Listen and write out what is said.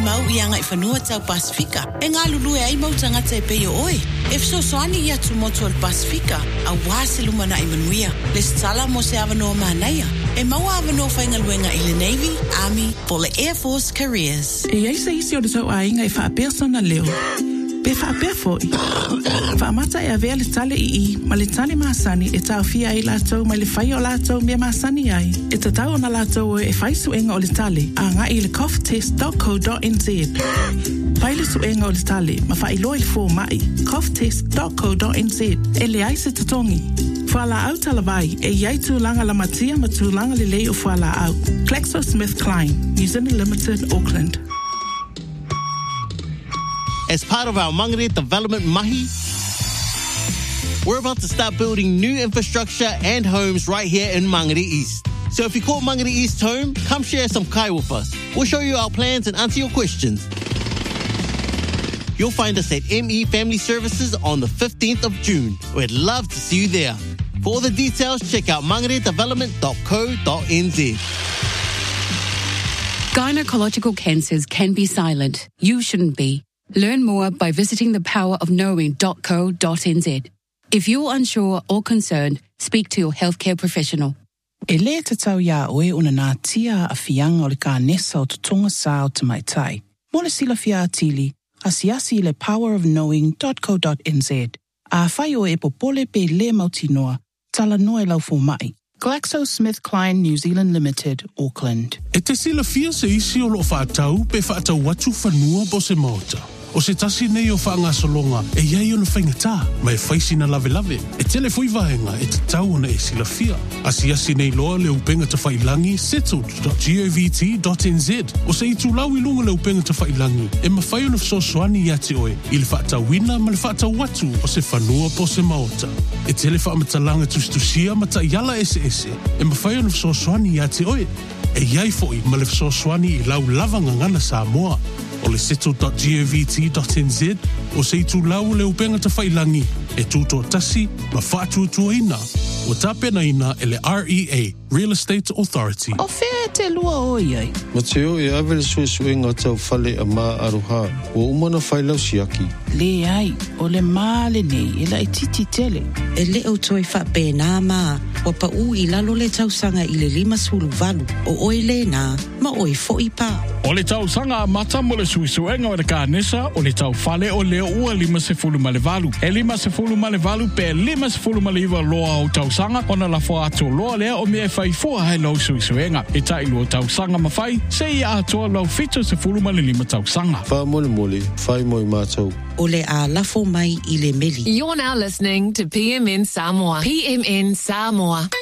mau ianga I whanua tau Pasifika. E ngā lulue ai mau tangata e peo oe. E fsosoani ia tu motu al Pasifika, a wāse lumana I manuia. Le stala mo se avanoa mahanaia. E mau avanoa whaingaluenga I le Navy, Army, for le Air Force careers. E eisa isi o le tau ainga I whaapea sona leo. Pe whaapea foi. Whaamata e avea le tale I, ma le tale maasani e tau fia I lātou ma le whai o lātou mea maasani ai. E tatau na lātou e whaisuenga o le tale a ngā I le coughtest.co.nz. Paile suenga o le tale ma whailoi le fō mai coughtest.co.nz. E le aise tatongi. Whala au talavai e iai tūlanga la matia ma tūlanga le lei o whala au. GlaxoSmithKline, New Zealand Limited, Auckland. As part of our Mangere Development Mahi, we're about to start building new infrastructure and homes right here in Mangere East. So if you call Mangere East home, come share some kai with us. We'll show you our plans and answer your questions. You'll find us at ME Family Services on the 15th of June. We'd love to see you there. For all the details, check out mangaredevelopment.co.nz. Gynecological cancers can be silent. You shouldn't be. Learn more by visiting thepowerofknowing.co.nz. If you're unsure or concerned, speak to your healthcare professional. E le te tau ia oe una nā tia a fianga o le ka nesa o tutonga sa o te maitai. Mo le sila fia atili, asiasi le powerofknowing.co.nz. A whai o e popole pe le mautinoa, tala noe lau fō mai. GlaxoSmithKline, New Zealand Limited, Auckland. E te sila fia se isi o lo whaatau, pe whaatau watu whanua bo se mauta. O se tasi nei o whaanga solonga, e iai ona whaingatā, mai whaisina lave lave. E tele fui vahenga, e te tau ona e sila fia. Asiasi nei loa le upenga te whailangi, settled.govt.nz. O se itu lau I lunga le upenga te whailangi, e mawhai ona whasosoani ia te oe, I le whaatau wina, ma le whaatau watu, o se whanua po se maota. E tele whaamatalanga tustusia, ma ta iala ese ese, e mawhai ona whasosoani ia te oe. E iai foi, ma le whasosoani I lau lavanga ngana Samoa. O le settle.govt.nz o se itu lau le upenga te whailangi e tūtoa tasi ma whātuatua ina o tāpena ina e le REA, Real Estate Authority. O whea te lua o iai. Ma te o e awe le suesuenga tau whale a mā aroha o umana whailau siaki. Le ai, o le mā le nei, e la I titi tele. E le au toi whape nā mā, wa pa u I lalo le tausanga I le 5 o oi le nā, ma oi fo I pā. O le tau sanga mata mo le suisuenga o le kānesa o le tau whale o leo ua 5 ma le valu. E 5 ma le valu pe 5 ma le iwa loa o tau sanga o na la fo ato loa lea o mea whai fua hai lau suisuenga. E tai lua tau sanga ma whai, se I atoa lau fito 10 ma le 5 tau sanga. Wha mole mole, whai moi mātou. O le a lafo mai I le meli. You're now listening to PMN Samoa. PMN Samoa.